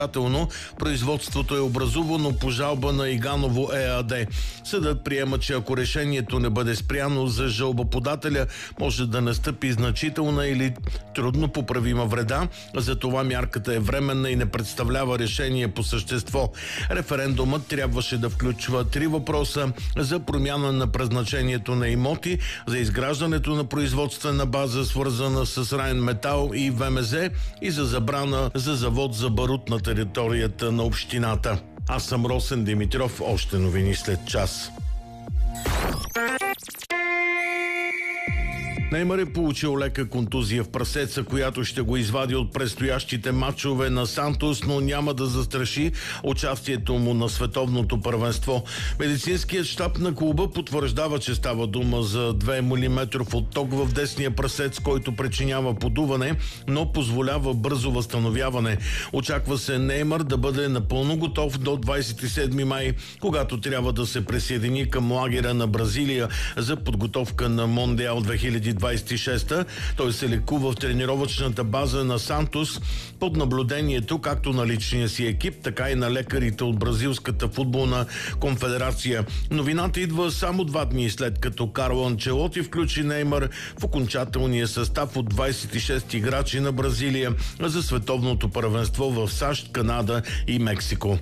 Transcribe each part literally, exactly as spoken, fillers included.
производството е образувано по жалба на Иганово ЕАД. Съдът приема, че ако решението не бъде спряно, за жалбоподателя може да настъпи значителна или трудно поправима вреда. Затова мярката е временна и не представлява решение по същество. Референдумът трябваше да включва три въпроса: за промяна на предназначението на имоти, за изграждането на производствена база, свързана с Райнметал и ВМЗ, и за забрана за завод за барут на територията на общината. Аз съм Росен Димитров. Още новини след час. Неймар е получил лека контузия в прасеца, която ще го извади от предстоящите матчове на Сантос, но няма да застраши участието му на световното първенство. Медицинският щаб на клуба потвърждава, че става дума за два милиметров отток в десния прасец, който причинява подуване, но позволява бързо възстановяване. Очаква се Неймар да бъде напълно готов до двадесет и седми май, когато трябва да се присъедини към лагера на Бразилия за подготовка на Мондиал две хиляди двадесет и шеста. Той се лекува в тренировъчната база на Сантос под наблюдението както на личния си екип, така и на лекарите от Бразилската футболна конфедерация. Новината идва само два дни след като Карло Анчелоти включи Неймар в окончателния състав от двадесет и шест играчи на Бразилия за световното първенство в САЩ, Канада и Мексико.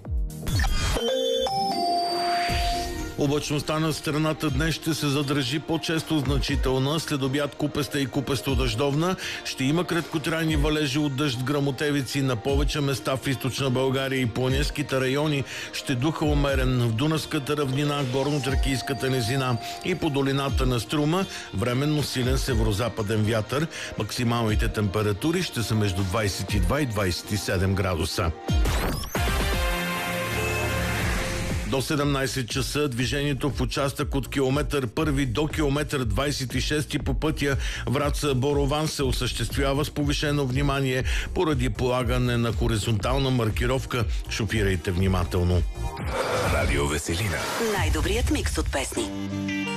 Облачността на страната днес ще се задържи по-често значителна. След обяд купеста и купесто-дъждовна. Ще има краткотрайни валежи от дъжд, гръмотевици на повече места в източна България и планинските райони. Ще духа умерен в Дунавската равнина, горно-тракийската низина и по долината на Струма. Временно силен северозападен вятър. Максималните температури ще са между двадесет и два и двадесет и седем градуса. До седемнадесет часа движението в участък от километър първи до километър двадесет и шести по пътя Враца-Борован се осъществява с повишено внимание поради полагане на хоризонтална маркировка. Шофирайте внимателно. Радио Веселина. Най-добрият микс от песни.